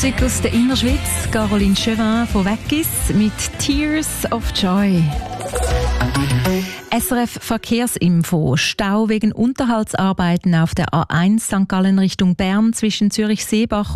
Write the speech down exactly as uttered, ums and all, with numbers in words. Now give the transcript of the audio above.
Musik aus der Innerschweiz, Caroline Chevin von Weggis mit Tears of Joy. S R F Verkehrsinfo. Stau wegen Unterhaltsarbeiten auf der A eins Sankt Gallen Richtung Bern zwischen Zürich-Seebach